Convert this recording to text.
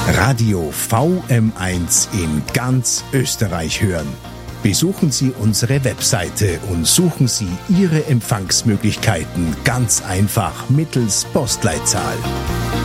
Radio VM1 in ganz Österreich hören. Besuchen Sie unsere Webseite und suchen Sie Ihre Empfangsmöglichkeiten ganz einfach mittels Postleitzahl.